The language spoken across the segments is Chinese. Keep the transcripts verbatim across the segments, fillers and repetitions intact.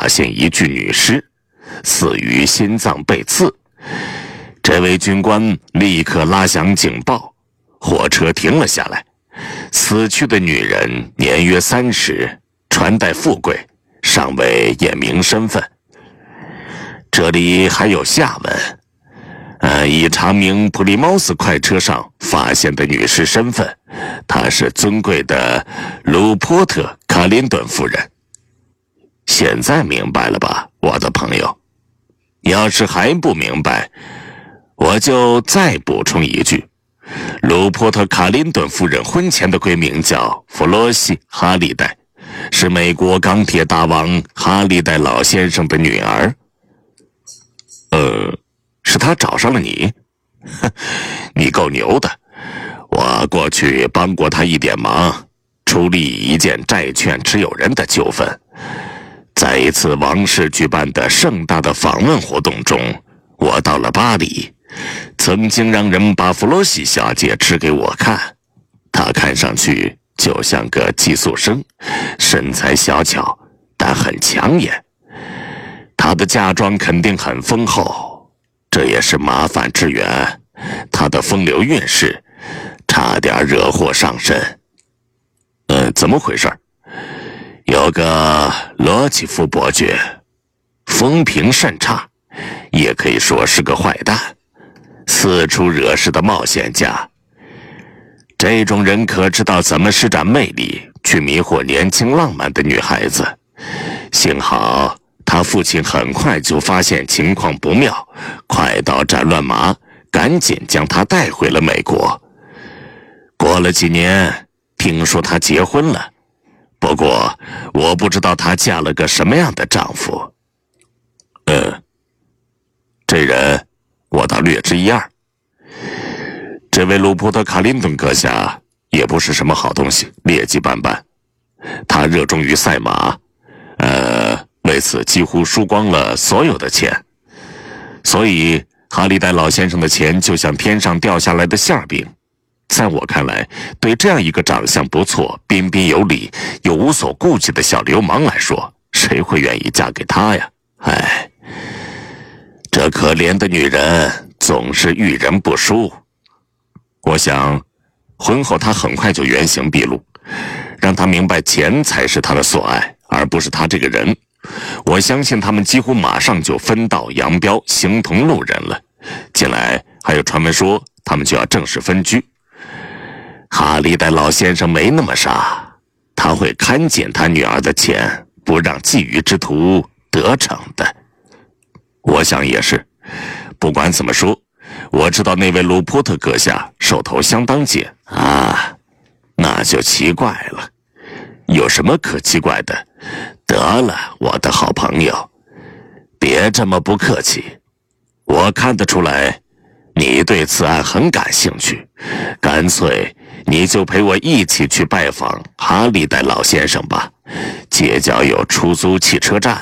现一具女尸，死于心脏被刺。这位军官立刻拉响警报，火车停了下来。死去的女人年约三十，穿戴富贵，尚未验明身份。这里还有下文，呃，已查明普利茅斯快车上发现的女士身份，她是尊贵的鲁波特·卡林顿夫人。现在明白了吧，我的朋友？要是还不明白，我就再补充一句，鲁波特·卡林顿夫人婚前的闺名叫弗罗西·哈利戴，是美国钢铁大王哈利戴老先生的女儿。呃，是他找上了你？哼，你够牛的！我过去帮过他一点忙，处理一件债券持有人的纠纷。在一次王室举办的盛大的访问活动中，我到了巴黎，曾经让人把弗罗西小姐指给我看。她看上去就像个寄宿生，身材小巧，但很抢眼。她的嫁妆肯定很丰厚，这也是麻烦之源。她的风流韵事，差点惹祸上身。呃，怎么回事？有个罗奇夫伯爵，风评甚差，也可以说是个坏蛋，四处惹事的冒险家。这种人可知道怎么施展魅力，去迷惑年轻浪漫的女孩子。幸好他父亲很快就发现情况不妙，快刀斩乱麻，赶紧将他带回了美国。过了几年，听说她结婚了，不过我不知道她嫁了个什么样的丈夫。嗯，这人我倒略知一二。这位鲁伯特·卡林顿阁下也不是什么好东西，劣迹斑斑。他热衷于赛马，呃，为此几乎输光了所有的钱。所以哈利戴老先生的钱就像天上掉下来的馅饼。在我看来，对这样一个长相不错、彬彬有礼又无所顾忌的小流氓来说，谁会愿意嫁给他呀？唉，这可怜的女人总是遇人不淑。我想婚后她很快就原形毕露，让她明白钱才是她的所爱，而不是她这个人。我相信他们几乎马上就分道扬镳，形同路人了。近来还有传闻说他们就要正式分居。哈利戴老先生没那么傻，他会看紧他女儿的钱，不让觊觎之徒得逞的。我想也是。不管怎么说，我知道那位鲁波特阁下手头相当紧啊，那就奇怪了。有什么可奇怪的？得了，我的好朋友，别这么不客气。我看得出来，你对此案很感兴趣，干脆你就陪我一起去拜访哈利戴老先生吧，街角有出租汽车站。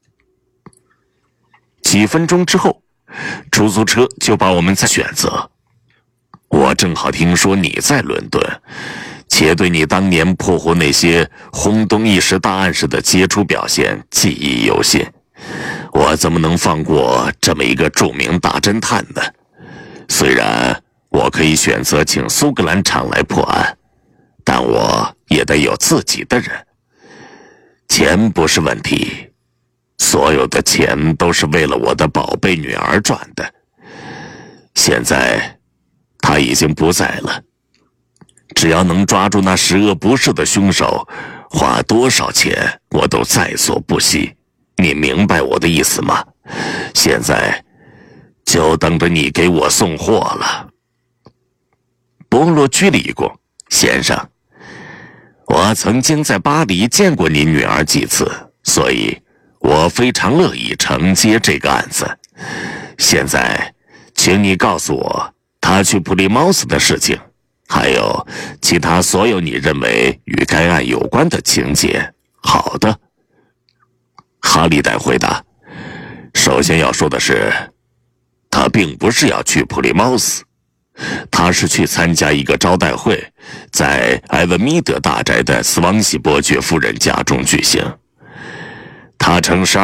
几分钟之后，出租车就把我们在选择。我正好听说你在伦敦，且对你当年破获那些轰动一时大案时的杰出表现记忆犹新。我怎么能放过这么一个著名大侦探呢？虽然我可以选择请苏格兰场来破案，但我也得有自己的人。钱不是问题，所有的钱都是为了我的宝贝女儿赚的。现在她已经不在了，只要能抓住那十恶不赦的凶手，花多少钱我都在所不惜。你明白我的意思吗？现在就等着你给我送货了。波洛鞠了一躬，先生，我曾经在巴黎见过您女儿几次，所以我非常乐意承接这个案子。现在请你告诉我她去普利茅斯的事情，还有其他所有你认为与该案有关的情节。好的，哈利戴回答。首先要说的是，他并不是要去普利茅斯，他是去参加一个招待会，在埃文米德大宅的斯旺西伯爵夫人家中举行。他乘十